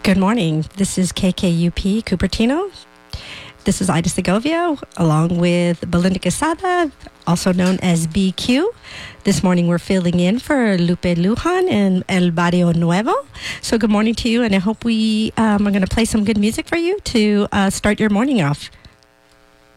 Good morning. This is KKUP Cupertino. This is Ida Segovia, along with Belinda Quesada, also known as BQ. This morning we're filling in for Lupe Lujan in El Barrio Nuevo. So good morning to you, and I hope we are going to play some good music for you to start your morning off.